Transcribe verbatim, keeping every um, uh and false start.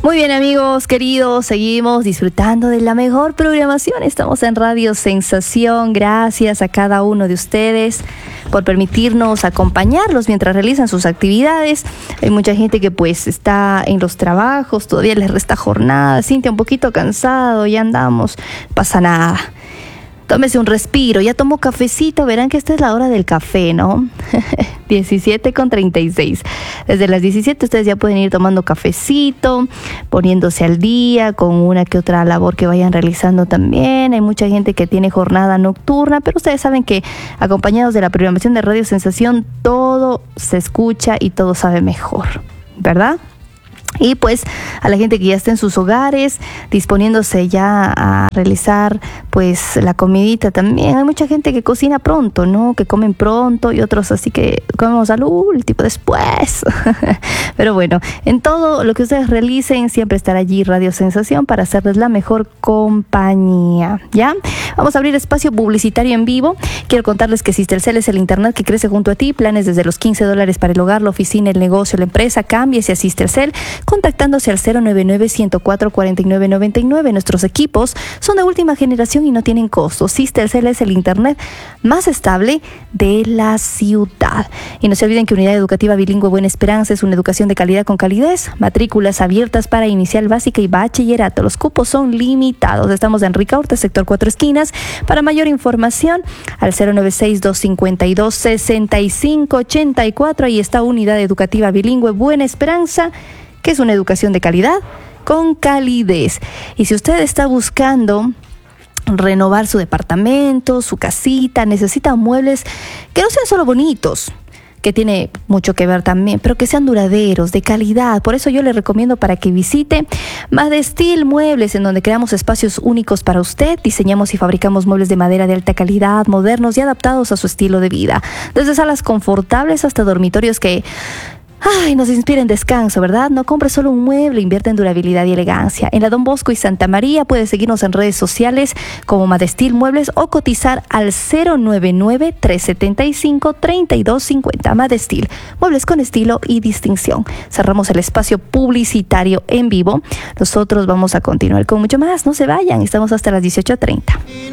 Muy bien, amigos queridos, seguimos disfrutando de la mejor programación. Estamos en Radio Sensación. Gracias a cada uno de ustedes por permitirnos acompañarlos mientras realizan sus actividades. Hay mucha gente que pues está en los trabajos, todavía les resta jornada. Cintia, un poquito cansado, ya andamos, no pasa nada. Tómese un respiro, ya tomó cafecito, verán que esta es la hora del café, ¿no? diecisiete con treinta y seis. Desde las diecisiete ustedes ya pueden ir tomando cafecito, poniéndose al día con una que otra labor que vayan realizando también. Hay mucha gente que tiene jornada nocturna, pero ustedes saben que acompañados de la programación de Radio Sensación, todo se escucha y todo sabe mejor, ¿verdad? Y pues a la gente que ya está en sus hogares, disponiéndose ya a realizar pues la comidita también. Hay mucha gente que cocina pronto, ¿no? Que comen pronto y otros así que comemos al último después. Pero bueno, en todo lo que ustedes realicen, siempre estará allí Radio Sensación para hacerles la mejor compañía, ¿ya? Vamos a abrir espacio publicitario en vivo. Quiero contarles que Cistercel es el internet que crece junto a ti. Planes desde los quince dólares para el hogar, la oficina, el negocio, la empresa. Cámbiese a Cistercel contactándose al cero nueve nueve, uno cero cuatro, cuatro nueve nueve nueve. Nuestros equipos son de última generación y no tienen costo. Cistercel es el internet más estable de la ciudad. Y no se olviden que Unidad Educativa Bilingüe Buena Esperanza es una educación de calidad con calidez. Matrículas abiertas para inicial básica y bachillerato. Los cupos son limitados. Estamos en Ricaurte, sector Cuatro Esquinas. Para mayor información, al cero nueve seis, dos cinco dos, seis cinco ocho cuatro. Ahí está Unidad Educativa Bilingüe Buena Esperanza, que es una educación de calidad con calidez. Y si usted está buscando renovar su departamento, su casita, necesita muebles que no sean solo bonitos, que tiene mucho que ver también, pero que sean duraderos, de calidad. Por eso yo le recomiendo para que visite Madestil Muebles, en donde creamos espacios únicos para usted. Diseñamos y fabricamos muebles de madera de alta calidad, modernos y adaptados a su estilo de vida. Desde salas confortables hasta dormitorios que Ay, nos inspira en descanso, ¿verdad? No compre solo un mueble, invierte en durabilidad y elegancia. En la Don Bosco y Santa María puedes seguirnos en redes sociales como Madestil Muebles o cotizar al cero nueve nueve, tres siete cinco, tres dos cinco cero. Madestil, muebles con estilo y distinción. Cerramos el espacio publicitario en vivo. Nosotros vamos a continuar con mucho más. No se vayan, estamos hasta las dieciocho treinta.